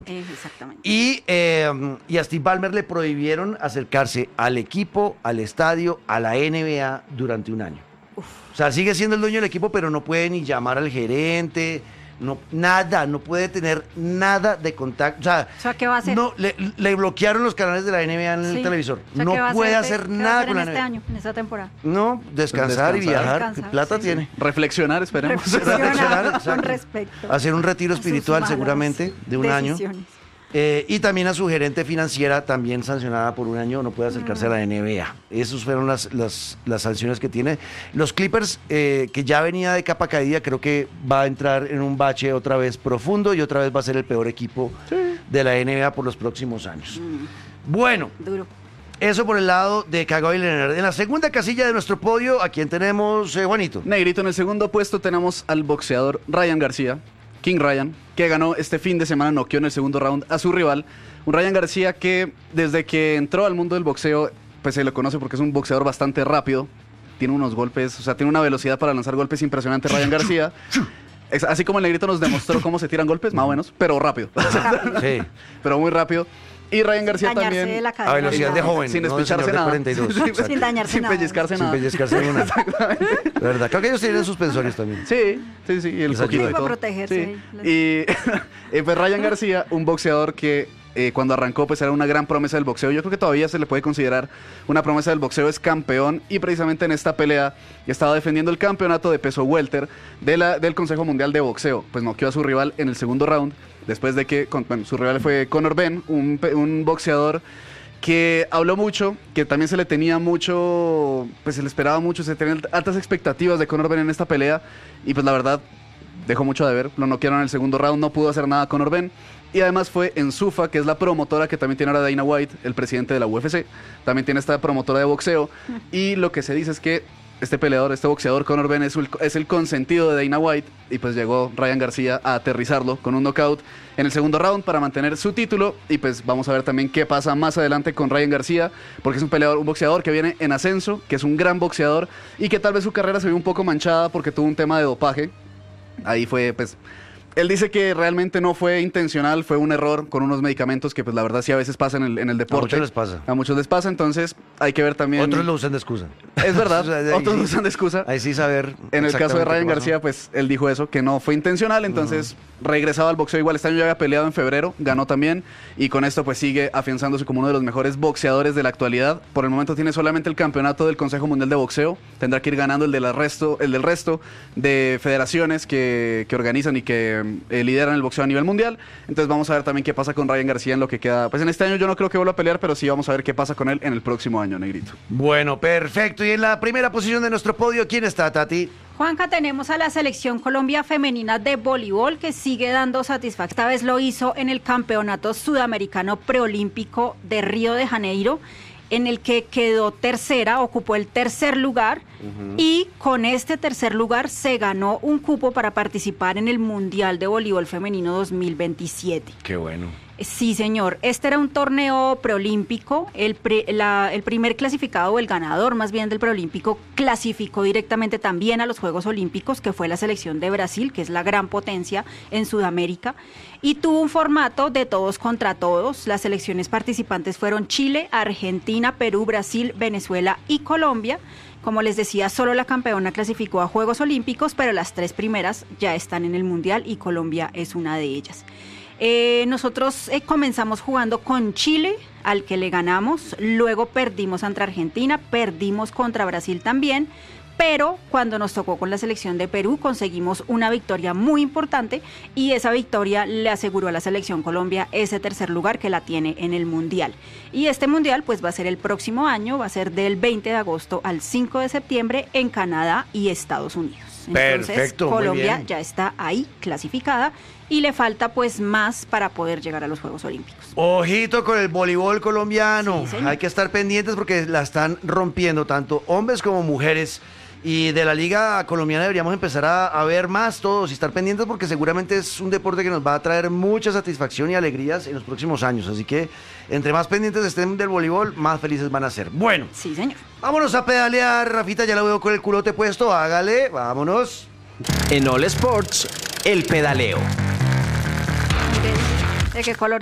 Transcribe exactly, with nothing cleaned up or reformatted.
Eh, exactamente. Y, eh, y a Steve Ballmer le prohibieron acercarse al equipo, al estadio, a la N B A durante un año. Uf. O sea, sigue siendo el dueño del equipo, pero no puede ni llamar al gerente, no, nada, no puede tener nada de contacto. O sea, o sea ¿qué va a hacer? No, le, le bloquearon los canales de la N B A en sí. el televisor. O sea, no puede hacer, hacer nada con la N B A. ¿Qué va a hacer en este año, en esta temporada? No, descansar, descansar y viajar. Descansar, ¿Qué plata sí, tiene? Sí. Reflexionar, esperemos. Reflexionar, Reflexionar con respecto. Hacer un retiro espiritual seguramente de un decisiones. año. Eh, y también a su gerente financiera, también sancionada por un año, no puede acercarse mm. a la N B A. Esas fueron las, las, las sanciones que tiene. Los Clippers, eh, que ya venía de capa caída, creo que va a entrar en un bache otra vez profundo y otra vez va a ser el peor equipo sí. de la N B A por los próximos años. Mm. Bueno, Duro. Eso por el lado de Kawhi Leonard. En la segunda casilla de nuestro podio, ¿a quién tenemos, eh, Juanito? Negrito, en el segundo puesto tenemos al boxeador Ryan García, King Ryan, que ganó este fin de semana, noqueó en el segundo round a su rival. Un Ryan García que desde que entró al mundo del boxeo, pues se le conoce porque es un boxeador bastante rápido. Tiene unos golpes, o sea, tiene una velocidad para lanzar golpes impresionante Ryan García. Es, así como el Negrito nos demostró cómo se tiran golpes, más o menos, pero rápido. Sí. Pero muy rápido. Y Ryan García dañarse también la a velocidad de joven, sin despicharse no, nada, cuarenta y dos, sin, sin dañarse sin nada, pellizcarse sin nada, sin pellizcarse una. Exactamente. ¿Verdad? Creo que ellos tienen suspensorios también. Sí, sí, sí, y el poquito para protegerse. Sí. Y eh, pues Ryan García, un boxeador que eh, cuando arrancó pues era una gran promesa del boxeo. Yo creo que todavía se le puede considerar una promesa del boxeo, es campeón y precisamente en esta pelea estaba defendiendo el campeonato de peso welter de la, del Consejo Mundial de Boxeo. Pues noqueó a su rival en el segundo round. Después de que, bueno, su rival fue Conor Benn, un, un boxeador que habló mucho, que también se le tenía mucho, pues se le esperaba mucho, se tenían altas expectativas de Conor Benn en esta pelea, y pues la verdad, dejó mucho de ver, lo noquearon en el segundo round, no pudo hacer nada Conor Benn, y además fue en Zuffa, que es la promotora que también tiene ahora Dana White, el presidente de la U F C, también tiene esta promotora de boxeo, y lo que se dice es que este peleador, este boxeador Conor Benn es el, es el consentido de Dana White y pues llegó Ryan García a aterrizarlo con un knockout en el segundo round para mantener su título y pues vamos a ver también qué pasa más adelante con Ryan García porque es un peleador, un boxeador que viene en ascenso, que es un gran boxeador y que tal vez su carrera se vio un poco manchada porque tuvo un tema de dopaje. Ahí fue pues... Él dice que realmente no fue intencional, fue un error con unos medicamentos que pues la verdad sí a veces pasa en el, en el deporte. A muchos les pasa. A muchos les pasa, entonces hay que ver también... Otros lo usan de excusa. Es verdad, o sea, otros sí, lo usan de excusa. Ahí sí saber. En el caso de Ryan García, pues él dijo eso, que no fue intencional, entonces uh-huh. regresaba al boxeo igual. Este año ya había peleado en febrero, ganó también, y con esto pues sigue afianzándose como uno de los mejores boxeadores de la actualidad. Por el momento tiene solamente el campeonato del Consejo Mundial de Boxeo, tendrá que ir ganando el, de la resto, el del resto de federaciones que, que organizan y que eh, lideran el boxeo a nivel mundial. Entonces vamos a ver también qué pasa con Ryan García en lo que queda. Pues en este año yo no creo que vuelva a pelear, pero sí vamos a ver qué pasa con él en el próximo año, Negrito. Bueno, perfecto. Y en la primera posición de nuestro podio, ¿quién está, Tati? Juanca, tenemos a la selección Colombia femenina de voleibol que sigue dando satisfacción. Esta vez lo hizo en el Campeonato Sudamericano Preolímpico de Río de Janeiro, en el que quedó tercera, ocupó el tercer lugar uh-huh. y con este tercer lugar se ganó un cupo para participar en el Mundial de Voleibol Femenino dos mil veintisiete. Qué bueno. Sí, señor. Este era un torneo preolímpico. El, pre, la, el primer clasificado, o el ganador más bien del preolímpico, clasificó directamente también a los Juegos Olímpicos, que fue la selección de Brasil, que es la gran potencia en Sudamérica, y tuvo un formato de todos contra todos. Las selecciones participantes fueron Chile, Argentina, Perú, Brasil, Venezuela y Colombia. Como les decía, solo la campeona clasificó a Juegos Olímpicos, pero las tres primeras ya están en el Mundial y Colombia es una de ellas. Eh, nosotros eh, comenzamos jugando con Chile, al que le ganamos, luego perdimos ante Argentina, perdimos contra Brasil también, pero cuando nos tocó con la selección de Perú conseguimos una victoria muy importante y esa victoria le aseguró a la selección Colombia ese tercer lugar que la tiene en el Mundial. Y este Mundial pues va a ser el próximo año, va a ser del veinte de agosto al cinco de septiembre en Canadá y Estados Unidos. Entonces, perfecto, Colombia ya está ahí clasificada y le falta pues más para poder llegar a los Juegos Olímpicos. Ojito con el voleibol colombiano, sí, hay que estar pendientes porque la están rompiendo tanto hombres como mujeres. Y de la liga colombiana deberíamos empezar a, a ver más todos y estar pendientes porque seguramente es un deporte que nos va a traer mucha satisfacción y alegrías en los próximos años. Así que entre más pendientes estén del voleibol, más felices van a ser. Bueno, sí, señor. Vámonos a pedalear. Rafita, ya lo veo con el culote puesto. Hágale, vámonos. En All Sports, el pedaleo. ¿De qué color